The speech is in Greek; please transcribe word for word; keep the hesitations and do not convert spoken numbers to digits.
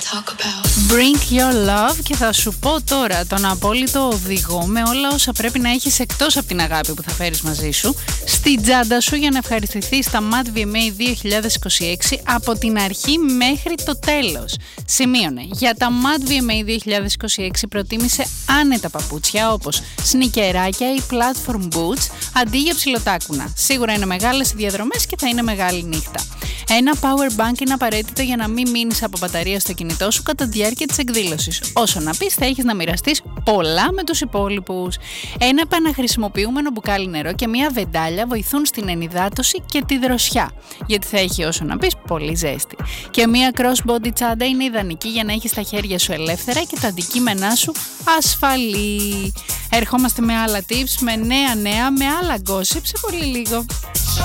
Bring your love, και θα σου πω τώρα τον απόλυτο οδηγό με όλα όσα πρέπει να έχεις εκτός από την αγάπη που θα φέρεις μαζί σου στην τσάντα σου για να ευχαριστηθείς τα Mad βι εμ έι δύο χιλιάδες είκοσι έξι από την αρχή μέχρι το τέλος. Σημείωνε, για τα Mad βι εμ έι δύο χιλιάδες είκοσι έξι προτίμησε άνετα παπούτσια όπως σνικεράκια ή platform boots αντί για ψιλοτάκουνα. Σίγουρα είναι μεγάλες οι διαδρομές και θα είναι μεγάλη νύχτα. Ένα power bank είναι απαραίτητο για να μην μείνεις από μπαταρία στο κινητό σου κατά τη διάρκεια της εκδήλωσης. Όσο να πεις, θα έχεις να μοιραστείς πολλά με τους υπόλοιπους. Ένα επαναχρησιμοποιούμενο μπουκάλι νερό και μια βεντάλια βοηθούν στην ενυδάτωση και τη δροσιά, γιατί θα έχει, όσο να πεις, πολύ ζέστη. Και μια crossbody τσάντα είναι ιδανική για να έχεις τα χέρια σου ελεύθερα και τα αντικείμενά σου ασφαλή. Ερχόμαστε με άλλα tips, με νέα νέα, με άλλα gossip σε πολύ λίγο.